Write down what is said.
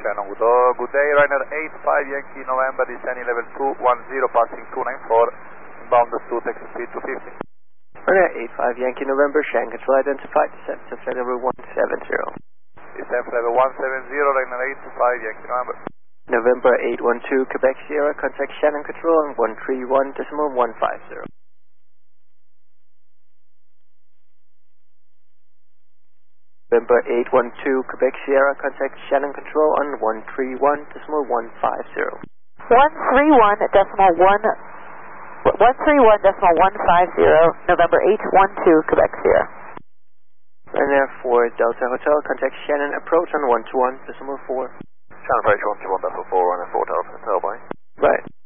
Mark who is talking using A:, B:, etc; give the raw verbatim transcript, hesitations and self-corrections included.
A: Shannon, good, uh, good day, Ryanair eight five Yankee November, descending level two one zero, passing two nine four, inbound to taxi speed two fifty.
B: Ryanair eight five Yankee November, Shannon control identified, descent to flight level one seven zero.
A: Descent level one seven zero, Ryanair eight five Yankee November.
B: November eight one two, Quebec Sierra, contact Shannon control on one three one decimal one five zero. November eight one two, Quebec Sierra, contact Shannon control on one three one decimal one five zero.
C: one three one decimal one, one three one decimal one five zero, November eight one two, Quebec Sierra.
B: Ryanair four Delta Hotel, contact Shannon approach on one two one decimal four.
A: Shannon approach one two one decimal four, Ryanair four Delta Hotel, bye.
B: Right.